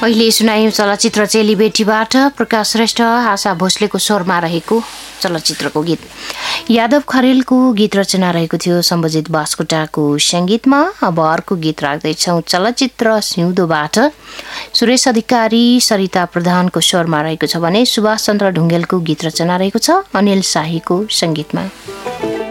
अहिले सुनायौं चलचित्र चेलीबेटीबाट प्रकाश श्रेष्ठ आशा भोसलेको स्वरमा रहेको चलचित्रको गीत। यादव खरेलको गीत रचना रहेको थियो सम्बजित बास्कोटाको संगीतमा। अब अर्को गीत राख्दैछौँ चलचित्र सिउँदोबाट। सुरेश अधिकारी सरिता प्रधानको स्वरमा रहेको छ भने सुभाष चन्द्र ढुङ्गेलको गीत रचना रहेको छ अनिल शाहीको संगीतमा।